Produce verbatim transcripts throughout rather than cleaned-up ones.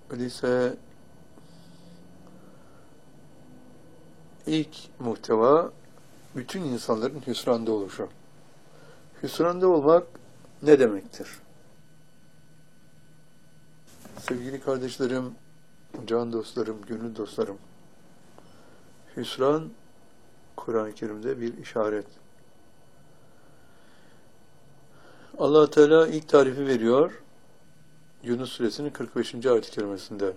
Öyleyse ilk muhteva bütün insanların hüsranda oluşu. Hüsranda olmak ne demektir? Sevgili kardeşlerim, can dostlarım, gönül dostlarım, hüsran Kur'an-ı Kerim'de bir işaret. Allah Teala ilk tarifi veriyor Yunus Suresinin kırk beşinci ayet-i kerimesinde.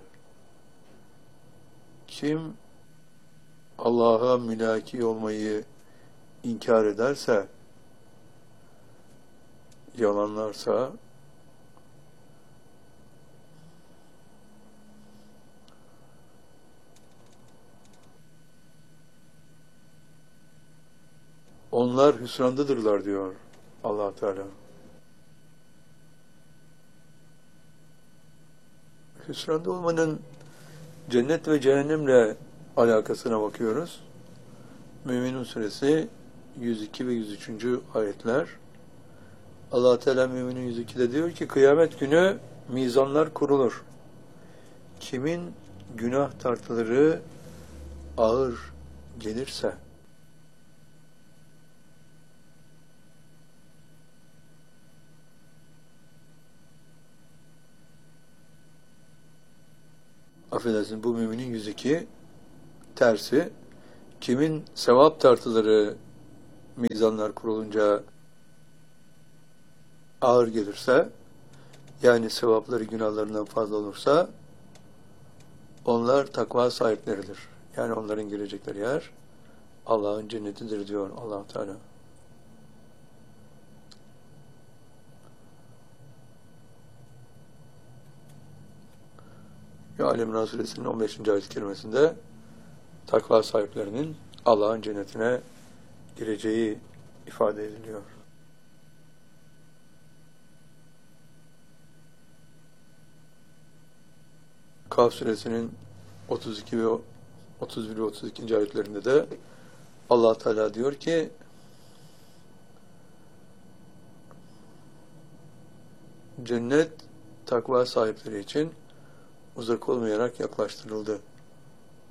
Kim Allah'a mülaki olmayı inkar ederse, yalanlarsa, onlar hüsrandadırlar diyor Allah Teala. Hüsranda olmanın cennet ve cehennemle alakasına bakıyoruz. Müminun Suresi yüz iki ve yüz üçüncü ayetler. Allah Teala Müminun yüz ikide diyor ki kıyamet günü mizanlar kurulur. Kimin günah tartıları ağır gelirse affedersin bu Müminin yüz iki tersi kimin sevap tartıları mizanlar kurulunca ağır gelirse yani sevapları günahlarından fazla olursa onlar takva sahipleridir. Yani onların girecekleri yer Allah'ın cennetidir diyor Allah Teala. Ya Ali-İmran Suresinin on beşinci ayet-i kerimesinde takva sahiplerinin Allah'ın cennetine gireceği ifade ediliyor. Kaf Suresinin otuz iki ve otuz bir ve otuz ikinci ayetlerinde de Allah Teala diyor ki cennet takva sahipleri için uzak olmayarak yaklaştırıldı.